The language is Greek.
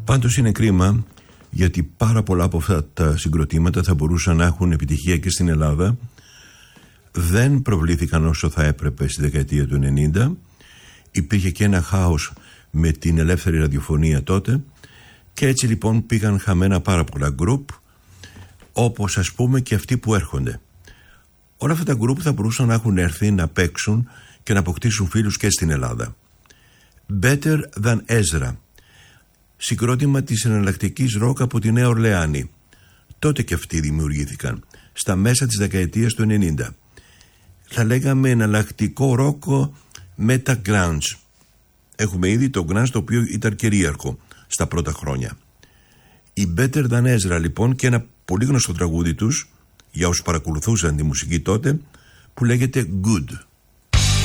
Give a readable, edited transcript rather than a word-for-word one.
Πάντως είναι κρίμα, γιατί πάρα πολλά από αυτά τα συγκροτήματα θα μπορούσαν να έχουν επιτυχία και στην Ελλάδα. Δεν προβλήθηκαν όσο θα έπρεπε στη δεκαετία του 90. Υπήρχε και ένα χάος με την ελεύθερη ραδιοφωνία τότε, και έτσι λοιπόν πήγαν χαμένα πάρα πολλά γκρουπ, όπως ας πούμε και αυτοί που έρχονται. Όλα αυτά τα γκρουπ θα μπορούσαν να έχουν έρθει να παίξουν και να αποκτήσουν φίλους και στην Ελλάδα. Better Than Ezra, συγκρότημα της εναλλακτικής ροκ από τη Νέα Ορλεάνη. Τότε και αυτοί δημιουργήθηκαν στα μέσα της δεκαετίας του 90. Θα λέγαμε εναλλακτικό ροκ με τα grunge. Έχουμε ήδη το grunge, το οποίο ήταν κυρίαρχο στα πρώτα χρόνια. Η Better Than Ezra λοιπόν, και ένα πολύ γνωστό τραγούδι τους για όσους παρακολουθούσαν τη μουσική τότε, που λέγεται Good.